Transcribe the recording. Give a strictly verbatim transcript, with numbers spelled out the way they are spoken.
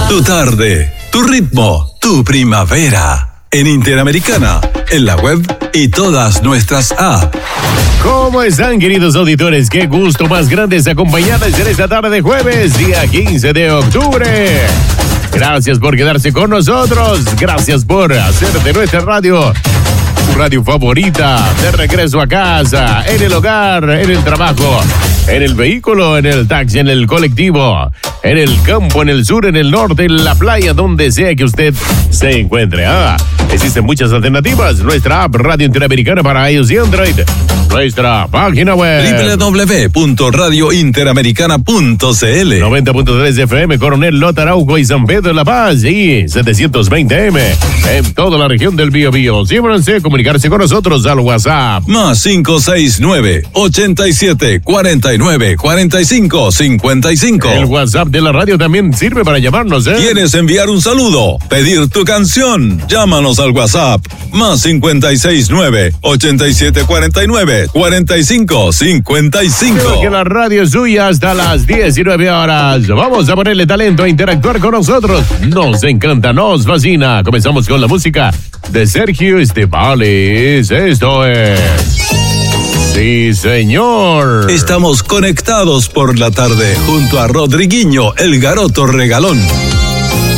Tu tarde, tu ritmo, tu primavera. En Interamericana, en la web y todas nuestras apps. ¿Cómo están, queridos auditores? Qué gusto más grande es acompañarles en esta tarde de jueves, día quince de octubre. Gracias por quedarse con nosotros. Gracias por hacer de nuestra radio tu radio favorita. De regreso a casa, en el hogar, en el trabajo, en el vehículo, en el taxi, en el colectivo, en el campo, en el sur, en el norte, en la playa, donde sea que usted se encuentre. Ah, existen muchas alternativas. Nuestra app Radio Interamericana para iOS y Android. Nuestra página web doble u doble u doble u punto radio interamericana punto c l. noventa punto tres F M, Coronel Lota, Arauco y San Pedro de la Paz. Y setecientos veinte M en toda la región del Biobío. Siémbranse a comunicarse con nosotros al WhatsApp. Más cinco seis nueve, ochenta y siete, cuarenta y nueve, cuarenta y cinco, cincuenta y cinco. El WhatsApp de la radio también sirve para llamarnos, ¿eh? ¿Quieres enviar un saludo? ¿Pedir tu canción? Llámanos al WhatsApp. Más cincuenta y seis nueve, ochenta y siete, cuarenta y nueve, cuarenta y cinco, cincuenta y cinco. Creo que la radio es suya hasta las diecinueve horas. Vamos a ponerle talento a interactuar con nosotros. Nos encanta, nos fascina. Comenzamos con la música de Sergio Estevales. Esto es... Sí, señor. Estamos conectados por la tarde junto a Rodriguinho, el garoto regalón.